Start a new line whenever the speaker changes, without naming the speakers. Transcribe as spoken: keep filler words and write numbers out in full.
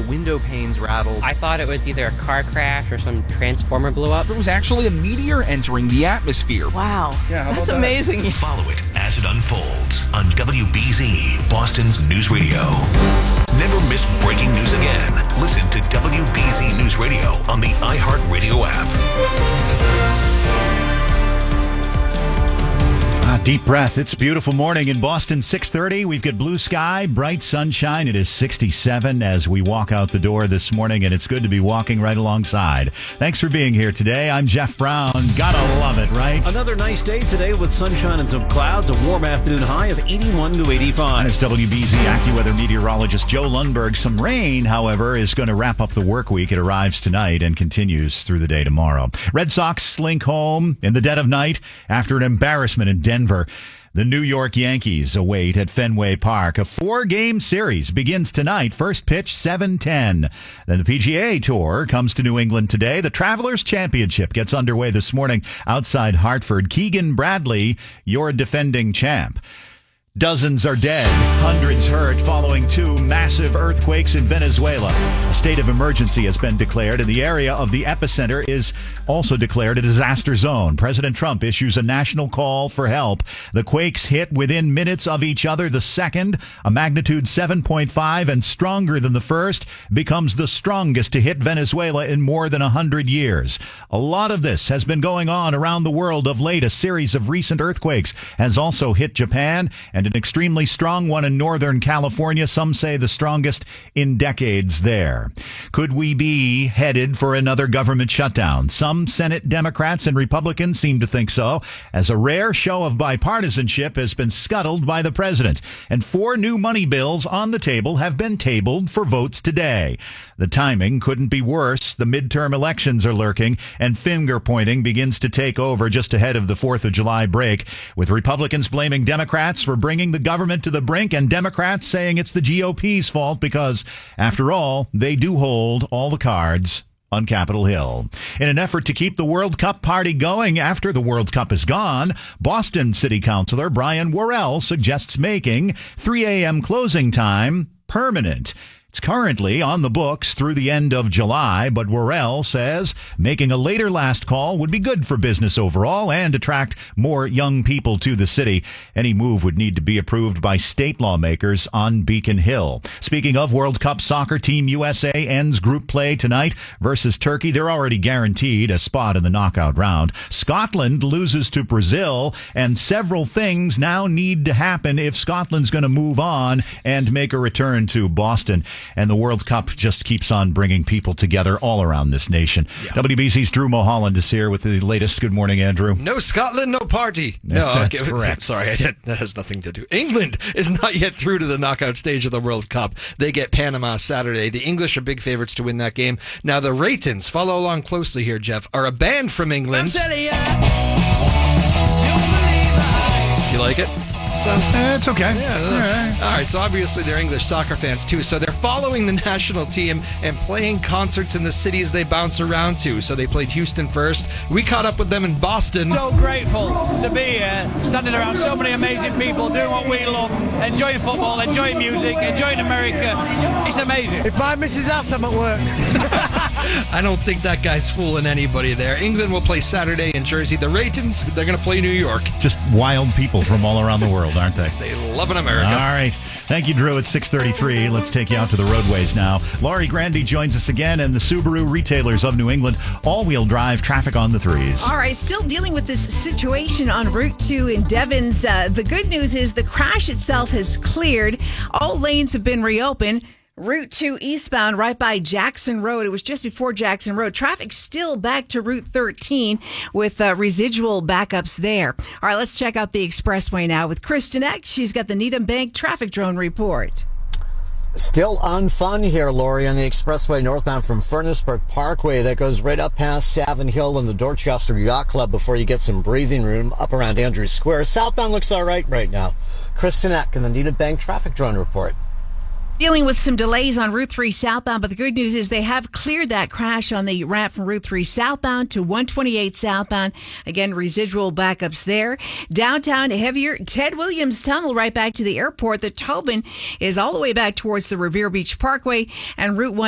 window panes rattled.
I thought it was either a car crash or some transformer blew up.
It was actually a meteor entering the atmosphere.
Wow.
Yeah, how
That's
about that?
amazing.
Follow it as it unfolds on W B Z, Boston's News Radio. Never miss breaking news again. Listen to W B Z News Radio on the iHeartRadio app.
Ah, deep breath. It's a beautiful morning in Boston, six thirty. We've got blue sky, bright sunshine. It is sixty-seven as we walk out the door this morning, and it's good to be walking right alongside. Thanks for being here today. I'm Jeff Brown. Gotta love it, right?
Another nice day today with sunshine and some clouds. A warm afternoon high of eighty-one to eighty-five.
And it's W B Z AccuWeather meteorologist Joe Lundberg. Some rain, however, is going to wrap up the work week. It arrives tonight and continues through the day tomorrow. Red Sox slink home in the dead of night after an embarrassment in Denver. The New York Yankees await at Fenway Park. A four-game series begins tonight. First pitch, seven ten. Then the P G A Tour comes to New England today. The Travelers Championship gets underway this morning outside Hartford. Keegan Bradley, your defending champ. Dozens are dead, hundreds hurt following two massive earthquakes in Venezuela. A state of emergency has been declared, and the area of the epicenter is also declared a disaster zone. President Trump issues a national call for help. The quakes hit within minutes of each other. The second, a magnitude seven point five and stronger than the first, becomes the strongest to hit Venezuela in more than one hundred years. A lot of this has been going on around the world of late. A series of recent earthquakes has also hit Japan, and an extremely strong one in Northern California. Some say the strongest in decades there. Could we be headed for another government shutdown? Some Senate Democrats and Republicans seem to think so, as a rare show of bipartisanship has been scuttled by the president. And four new money bills on the table have been tabled for votes today. The timing couldn't be worse. The midterm elections are lurking, and finger-pointing begins to take over just ahead of the fourth of July break, with Republicans blaming Democrats for bringing the government to the brink, and Democrats saying it's the G O P's fault because, after all, they do hold all the cards on Capitol Hill. In an effort to keep the World Cup party going after the World Cup is gone, Boston City Councilor Brian Worrell suggests making three a.m. closing time permanent. It's currently on the books through the end of July, but Worrell says making a later last call would be good for business overall and attract more young people to the city. Any move would need to be approved by state lawmakers on Beacon Hill. Speaking of World Cup soccer, Team U S A ends group play tonight versus Turkey. They're already guaranteed a spot in the knockout round. Scotland loses to Brazil, and several things now need to happen if Scotland's going to move on and make a return to Boston. And the World Cup just keeps on bringing people together all around this nation. Yeah. W B C's Drew Mulholland is here with the latest. Good morning, Andrew.
No Scotland, no party.
That's,
no,
that's
okay.
correct.
Sorry, I did. That has nothing to do. England is not yet through to the knockout stage of the World Cup. They get Panama Saturday. The English are big favorites to win that game. Now, the Raytons, follow along closely here, Jeff, are a band from England. You like it?
So, uh, it's okay.
Yeah,
all right.
All right, so obviously they're English soccer fans too, so they're following the national team and playing concerts in the cities they bounce around to. So they played Houston first. We caught up with them in Boston.
So grateful to be here, standing around so many amazing people, doing what we love, enjoying football, enjoying music, enjoying America. It's, it's amazing.
If my missus asks, I'm at work.
I don't think that guy's fooling anybody there. England will play Saturday in Jersey. The Raytons, they're going to play New York.
Just wild people from all around the world, aren't they?
They love in America.
All right. Thank you, Drew. It's six thirty-three. Let's take you out to the roadways now. Laurie Grandy joins us again, and the Subaru retailers of New England, all-wheel drive traffic on the threes.
All right, still dealing with this situation on Route two in Devens. Uh, the good news is the crash itself has cleared. All lanes have been reopened. Route two eastbound right by Jackson Road. It was just before Jackson Road. Traffic still back to Route thirteen with uh, residual backups there. All right, let's check out the expressway now with Kristen Eck. She's got the Needham Bank traffic drone report.
Still on fun here, Lori, on the expressway northbound from Furnaceburg Parkway that goes right up past Savin Hill and the Dorchester Yacht Club before you get some breathing room up around Andrews Square. Southbound looks all right right now. Kristen Eck in the Needham Bank traffic drone report.
Dealing with some delays on Route three southbound, but the good news is they have cleared that crash on the ramp from Route three southbound to one twenty-eight southbound. Again, residual backups there. Downtown, heavier. Ted Williams Tunnel right back to the airport. The Tobin is all the way back towards the Revere Beach Parkway, and Route one